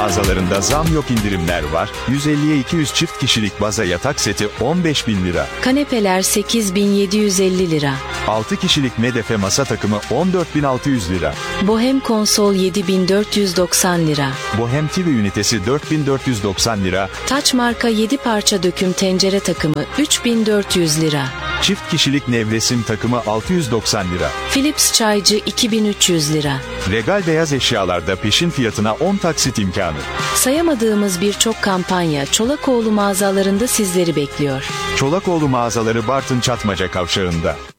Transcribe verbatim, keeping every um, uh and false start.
mağazalarında zam yok indirimler var. yüz elliye iki yüz çift kişilik baza yatak seti on beş bin lira. Kanepeler sekiz bin yedi yüz elli lira. altı kişilik medefe masa takımı on dört bin altı yüz lira. Bohem konsol yedi bin dört yüz doksan lira. Bohem T V ünitesi dört bin dört yüz doksan lira. Taç marka yedi parça döküm tencere takımı üç bin dört yüz lira. Çift kişilik nevresim takımı altı yüz doksan lira. Philips çaycı iki bin üç yüz lira. Regal beyaz eşyalarda peşin fiyatına on taksit imkanı. Sayamadığımız birçok kampanya Çolakoğlu mağazalarında sizleri bekliyor. Çolakoğlu mağazaları Bartın Çatmaca Kavşağı'nda.